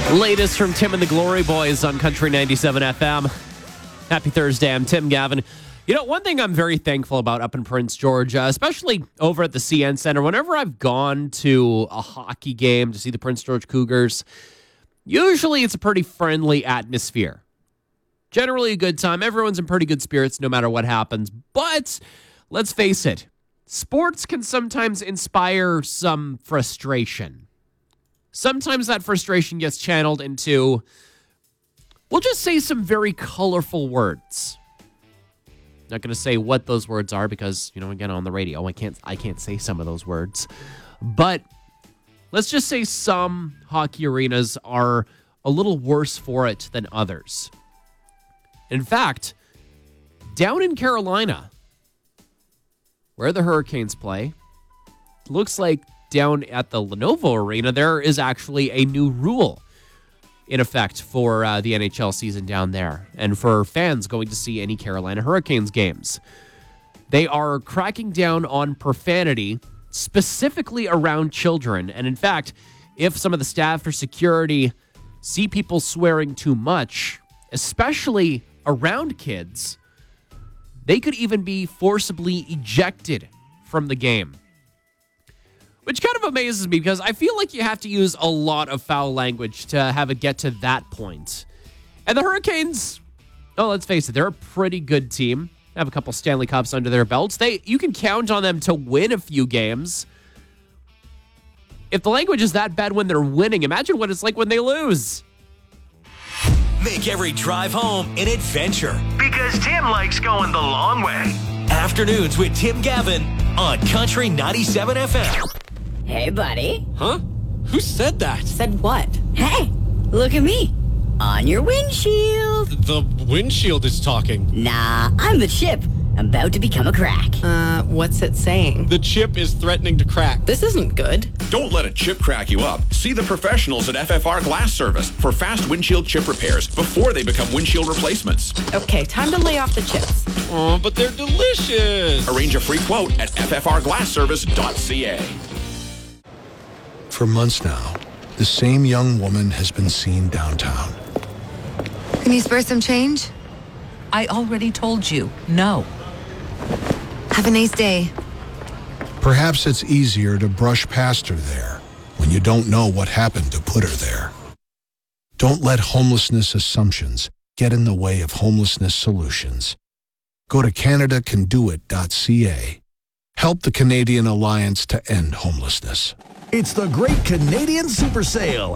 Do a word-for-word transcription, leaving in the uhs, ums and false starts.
Latest from Tim and the Glory Boys on Country ninety-seven F M. Happy Thursday. I'm Tim Gavin. You know, one thing I'm very thankful about up in Prince George, uh, especially over at the C N Center, whenever I've gone to a hockey game to see the Prince George Cougars, usually it's a pretty friendly atmosphere. Generally a good time. Everyone's in pretty good spirits no matter what happens. But let's face it, sports can sometimes inspire some frustration. Sometimes that frustration gets channeled into, we'll just say some very colorful words. Not going to say what those words are because, you know, again, on the radio, I can't I can't say some of those words. But let's just say some hockey arenas are a little worse for it than others. In fact, down in Carolina, where the Hurricanes play, looks like down at the Lenovo Arena, there is actually a new rule in effect for uh, the N H L season down there and for fans going to see any Carolina Hurricanes games. They are cracking down on profanity, specifically around children. And in fact, if some of the staff or security see people swearing too much, especially around kids, they could even be forcibly ejected from the game. Which kind of amazes me because I feel like you have to use a lot of foul language to have it get to that point. And the Hurricanes, oh, let's face it, they're a pretty good team. They have a couple Stanley Cups under their belts. They, you can count on them to win a few games. If the language is that bad when they're winning, imagine what it's like when they lose. Make every drive home an adventure. Because Tim likes going the long way. Afternoons with Tim Gavin on Country ninety-seven F M. Hey, buddy. Huh? Who said that? Said what? Hey, look at me. On your windshield. The windshield is talking. Nah, I'm the chip. I'm about to become a crack. Uh, what's it saying? The chip is threatening to crack. This isn't good. Don't let a chip crack you up. See the professionals at F F R Glass Service for fast windshield chip repairs before they become windshield replacements. Okay, time to lay off the chips. Oh, but they're delicious. Arrange a free quote at f f r glass service dot c a. For months now, the same young woman has been seen downtown. Can you spare some change? I already told you, no. Have a nice day. Perhaps it's easier to brush past her there when you don't know what happened to put her there. Don't let homelessness assumptions get in the way of homelessness solutions. Go to canada can do it dot c a. Help the Canadian Alliance to End Homelessness. It's the Great Canadian Super Sale